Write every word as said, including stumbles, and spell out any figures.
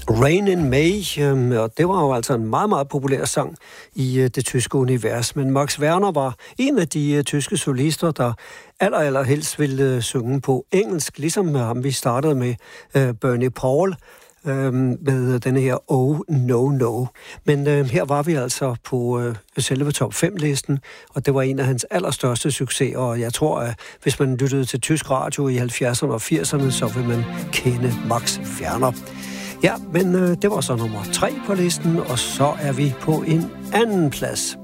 Rain in May, øh, og det var jo altså en meget, meget populær sang i øh, det tyske univers. Men Max Werner var en af de øh, tyske solister, der aller, aller helst ville øh, synge på engelsk, ligesom ham vi startede med øh, Bernie Paul, øh, med denne her Oh No No. Men øh, her var vi altså på øh, selve top fem-listen, og det var en af hans allerstørste succeser, og jeg tror, at hvis man lyttede til tysk radio i halvfjerdserne og firserne, så vil man kende Max Werner. Ja, men øh, det var så nummer tre på listen, og så er vi på en anden plads.